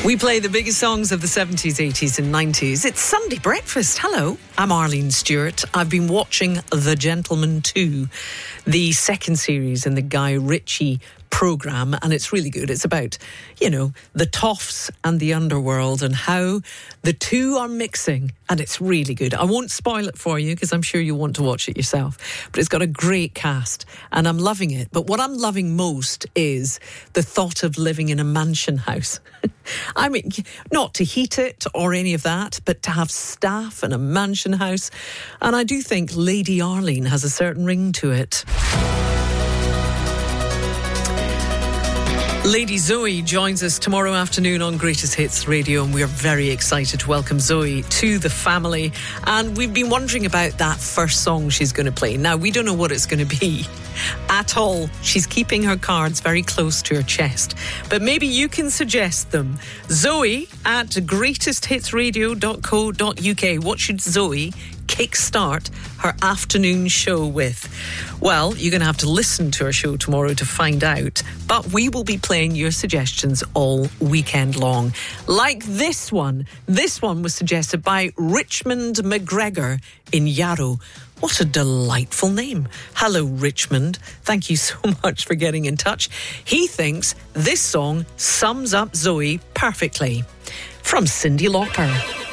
We play the biggest songs of the 70s, 80s and 90s. It's Sunday Breakfast. Hello, I'm Arlene Stewart. I've been watching The Gentleman 2, the second series in the Guy Ritchie programme, and it's really good. It's about, the toffs and the underworld and how the two are mixing, and it's really good. I won't spoil it for you because I'm sure you'll want to watch it yourself, but it's got a great cast and I'm loving it. But what I'm loving most is the thought of living in a mansion house. I mean, not to heat it or any of that, but to have staff and a mansion house. And I do think Lady Arlene has a certain ring to it. Lady Zoe joins us tomorrow afternoon on Greatest Hits Radio, and we're very excited to welcome Zoe to the family. And we've been wondering about that first song she's going to play. Now, we don't know what it's going to be at all. She's keeping her cards very close to her chest, but maybe you can suggest them. Zoe at greatesthitsradio.co.uk. What should Zoe kickstart her afternoon show with? Well, you're going to have to listen to our show tomorrow to find out, but we will be playing your suggestions all weekend long. Like this one. This one was suggested by Richmond McGregor in Yarrow. What a delightful name. Hello, Richmond. Thank you so much for getting in touch. He thinks this song sums up Zoe perfectly. From Cyndi Lauper.